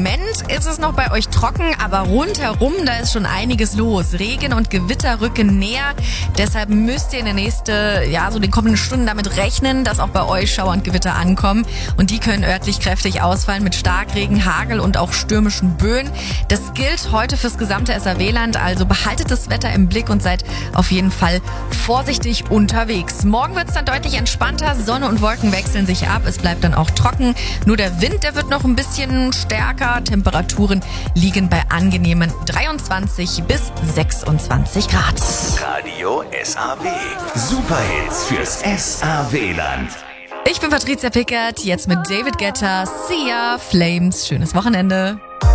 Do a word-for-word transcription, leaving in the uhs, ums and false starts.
Moment ist es noch bei euch trocken, aber rundherum, da ist schon einiges los. Regen und Gewitter rücken näher. Deshalb müsst ihr in der nächsten, ja, so den kommenden Stunden damit rechnen, dass auch bei euch Schauer und Gewitter ankommen. Und die können örtlich kräftig ausfallen mit Starkregen, Hagel und auch stürmischen Böen. Das gilt heute fürs gesamte S R W-Land. Also behaltet das Wetter im Blick und seid auf jeden Fall vorsichtig unterwegs. Morgen wird es dann deutlich entspannter. Sonne und Wolken wechseln sich ab. Es bleibt dann auch trocken. Nur der Wind, der wird noch ein bisschen stärker. Temperaturen liegen bei angenehmen dreiundzwanzig bis sechsundzwanzig Grad. Radio S A W. Superhits fürs S A W-Land. Ich bin Patricia Pickert, jetzt mit David Guetta, Sia, Flames. Schönes Wochenende.